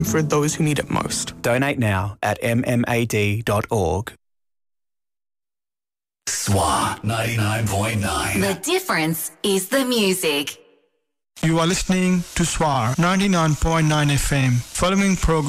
for those who need it most. Donate now at mmad.org. SWA 99.9. The difference is the music. You are listening to SWAR 99.9 FM. Following program